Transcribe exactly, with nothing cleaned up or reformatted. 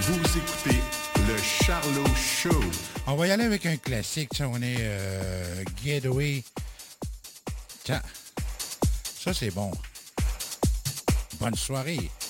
Vous écoutez le Charlot Show. On va y aller avec un classique. Ça, on est euh, Getaway. Tiens, ça c'est bon. Bonne soirée.